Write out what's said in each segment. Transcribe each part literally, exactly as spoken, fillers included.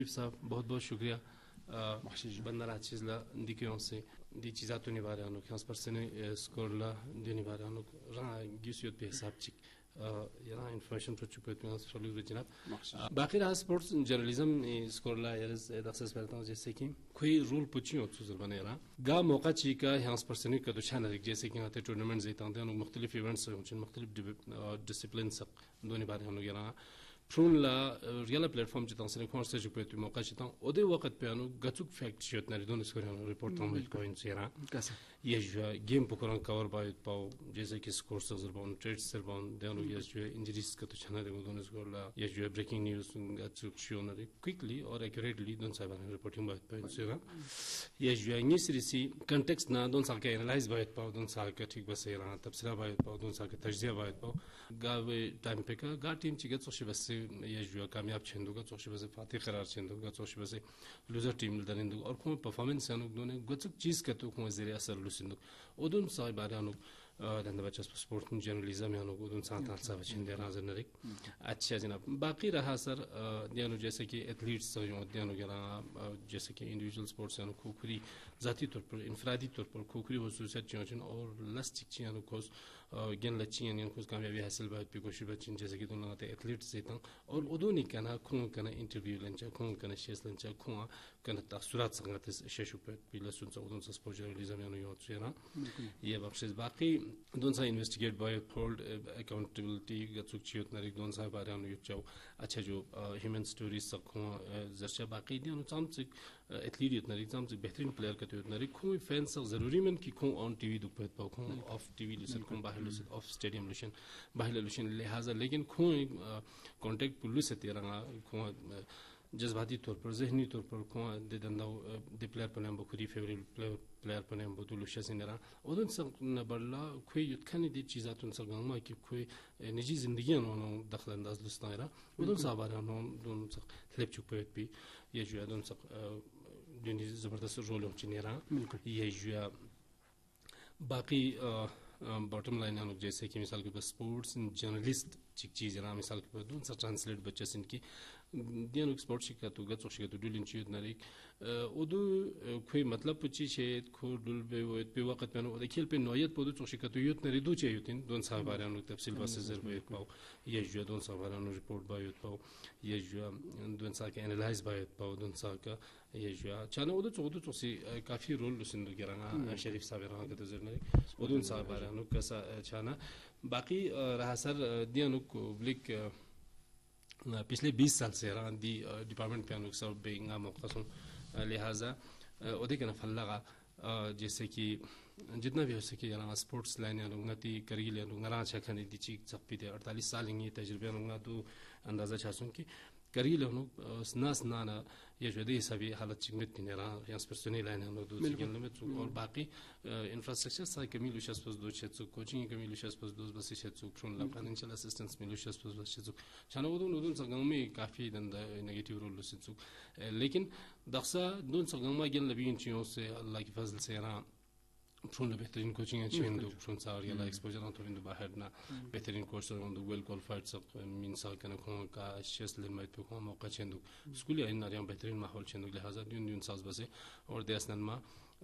साहब बहुत बहुत शुक्रिया बंदरा चीज़ला दिक्यों से दी चीज़ा तो निवारे आनो खास पर से ने स्कोरला दी निवारे आनो रहा गिसियत पे हिसाब चिक यहाँ इन्फॉर्मेशन तो चुप होते हैं सोलू रिजनत बाकी रहा स्पोर्ट्स जर्नलिज्म स्कोरला यार दक्षिण भारत में जैसे कि कोई रूल पुच्छी हो तो ज़रूर बने रहा गा मौका चीका यहाँ पर से ने कदो शान अधिक जैसे कि यहाँ ते टूर्नामेंट जीता हैं उन मुख्तलिफ इवेंट्स हैं उन मुख्तलिफ डिसिप्लिन सब दो निवारे आनो यहाँ फ्रून ला रियल प्लेटफॉर्म चितां से कौन से जुपे तो मौका चितां ओदे वक्त पे आनो गचुक फैक्ट चित ना रिदोन इसको हम रिपोर्ट हम मिल कोइन से रहा ये जो गेम पुकरन कवर बाय पाओ जैसे कि स्कोर से जरबान ट्रेड से जरबान देनो ये जो इंजरीज का तो छना रे दोन इसको ला ये जो ब्रेकिंग न्यूज़ गचुक शो ना क्विकली और एक्यूरेटली दोन साइबर रिपोर्टिंग बाय पाओ से रहा ये जो इंग्लिश रिसी कॉन्टेक्स्ट ना दोन साल के एनालाइज बाय पाओ दोन साल का ठीक बस ये रहा तफसीला बाय पाओ दोन साल के तजजिया बाय पाओ गावे टाइम पे का गा टीम चिगत सोशे बस ये जो कामयाब चेंदुगा चौशी बसे फाते करार चेंदुगा चौशी बसे लूजर टीम दरिंदुगा और कोई परफॉर्मेंस है अनुक दोने गुच्चक चीज का तो कोई ज़रिया असर लुसिंदुग उधन साइब बारे अनुक धंधा बच्चा स्पोर्ट जर्नलिज्म है अनुक उधन साथ हाथ साथ चेंदे राजन नरिक अच्छा जनाब बाकी रहा सर दियानो जैसे कि एथलीट्स जो दियानो के रहा जैसे कि इंडिविजुअल स्पोर्ट्स है अनुक खुखरी जाती तौर पर इंफरादी तौर पर खुखरी वसूसियत चीज़ और लस्टिक चीज़ अनुक खोस ज्ञान लच्ची यानी खोस कामयाबी हासिल बात पे कोशिश बच्चन जैसे कि दोनों आते एथलीट्स जेता और उदोनी कना खुं कना इंटरव्यू लंचा खुं कना शेस लंचा खुं कना तासुरात संगत शेशु पे पिला सुनसा उदोन सा स्पोर्ट जर्नलिज्म यानो यो चेरा ये बख्शिश बाकी दोन सा इन्वेस्टिगेट बाय होल्ड अकाउंटेबिलिटी गचुक चियोत नरिक दोन सा बारे यानो यो चाव अच्छा जो ह्यूमन स्टोरीज सखुं जर्चा बाकी दिनो चामचिक एथलीट नरिक चामचिक बेहतरीन प्लेयर का तो नरिक खुं फैंस सब जरूरी मन की खुं ऑन टीवी दुख पे पाओ खुं ऑफ टीवी लिसन खुं बाहर लिसन ऑफ स्टेडियम लिसन बाहर लिसन लिहाजा लेकिन खुं कॉन्टेक्ट पुलिस से तेरा खुआ जज्बाती तौर पर जहनी तौर पर खुआ दे दंदाव दे प्लेयर पर नाम बखुरी फेवरेट प्लेयर प्लेयर पर नाम बतुल लुशा नेरा उधन सब नबरला कोई युद्धखानी दी चीज़ात उन सब गांव में कि कोई निजी जिंदगी उन्होंने दखल अंदाज लुस्तायरा उधन साबारा उन्होंने दोन सब ख्लेप चुपे भी ये जो है दोन सब जिन्हें ज़बरदस्त रोल होची नेरा ये जो है बाकी बॉटम लाइन है जैसे कि मिसाल के पास स्पोर्ट्स जर्नलिस्ट चिक चीज़ है ना मिसाल के पास दोन सा ट्रांसलेट बच्चे सिन की दिया नुक स्पोर्ट्स शिका तो गत सोच के तो डुलिन चीज़ नरिक उधु कोई मतलब पुची छे खो डुल पे वो पे वक्त पे नो देखिए पे नोयत पुदु सोच के तो यूथ नरी दो चाहिए यूथिन दोन सा बारे नुक तफसील बस से जरूर पाओ ये जो दोन सा बारे नुक रिपोर्ट बाय पाओ ये जो दोन सा के एनालाइज बाय पाओ दोन सा का ये जो चाने उधु उधु सोची काफी रोल लुसिंदु गिराना शरीफ साहब रहा के तो जरूर नरिक उधु सा बारे नुक कैसा चाना बाकी रहा सर दिया नुक ब्लिक पिछले बीस साल से रहा दी डिपार्टमेंट पे अनुक सब बेंगा मौक़ासों लिहाजा उधर के नफल लगा जैसे कि जितना भी हो सके यहाँ स्पोर्ट्स लाइन अनुंगा ती करील अनुंगा अच्छा खाने दी चीज़ सब भी थे अड़तालीस साल इंगे तजुर्बे अनुंगा तो अंदाज़ा चाहूँ कि करील अनुक स्नास नाना ये जो दे सभी हालत चिंगित नहीं रहा यहाँ स्पर्शनी लाइन अनुक दो चिंगल में चुक और बाकी इंफ्रास्ट्रक्चर साइ कमी लुशस पस दो चेतुक कोचिंग कमी लुशस पस दो बस चेतुक फ्रोन ला फाइनेंशियल असिस्टेंस में लुशस पस बस चेतुक चाना वो दोनों दोनों संगम में काफ़ी दंदा नेगेटिव रोल लुशस चुक लेकिन दक्सा दोनों संगम में गेल लबी इन चीज़ों से अल्लाह की फजल से रहा फ्रोन बेहतरीन कोचिंग अच्छी हिंदू फ्रोन सार या एक्सपोजर ना तो हिंदू बाहर ना बेहतरीन कोर्स और हिंदू वेल क्वालिफाइड सब मीन साल के ना खुआ का शेष लेन में तो खुआ मौका हिंदू स्कूल या इन नारियां बेहतरीन माहौल हिंदू लिहाजा दिन दिन साल बसे और देश नन्मा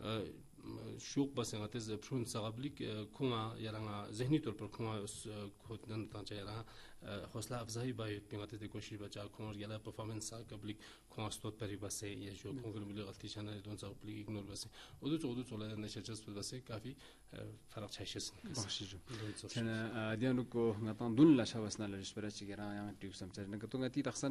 शौक बस हैं आते फ्रोन सागबलिक खुआ या रंगा जहनी तौर पर खुआ खुद नन तांचा या रहा हौसला अफजाई बाय पिंगाते थे कोशिश बचा खुआ और या परफॉर्मेंस सागबलिक खुआ स्टोर पर ही बसे ये जो खुआ को मिले गलती छाना है दोन सागबलिक इग्नोर बसे उधर चौदह चौदह ने शेचस से काफी फरक चाहिए चना दियानु को ngatan dun la shabas na la respira chigera yang tiu samcha na to ngati taksan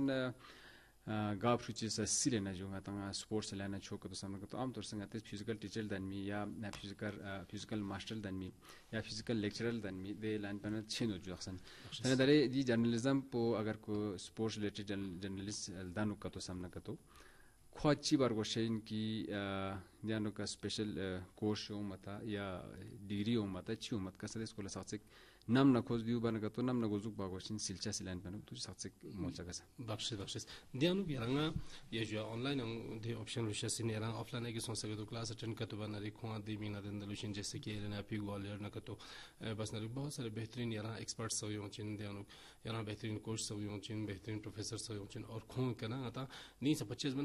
gap chuchi sa sile na jo ngata sports la na chok to samna to am tor sanga te physical teacher dan mi ya na physical physical master dan mi ya physical lecturer dan mi de lan pana cheno jo taksan tana dare di journalism po agar ko sports related journalist danu ka to samna ka to ख्वाची बार को Shane की यानो का special course हो मता या degree हो मता ची हो मत का सदे स्कूल साथ नाम न खोज दिउ बन गतो नाम न गोजुक बागोसिन सिलचा सिलान बन तु साथ मोचा का बख्शे बख्शे दियानु बिरंगा ये जो ऑनलाइन दे ऑप्शन विशेष सिन एरा ऑफलाइन के सोच सके तो क्लास अटेंड कतो बन रे खुआ दे मिना दन दलुशन जैसे कि एना पी ग्वालियर न कतो बस न बहुत सारे बेहतरीन यारा एक्सपर्ट्स हो यो चिन दियानु यारा बेहतरीन कोर्स हो यो चिन बेहतरीन प्रोफेसर हो यो चिन और खुआ कना आता नी सब पच्चीस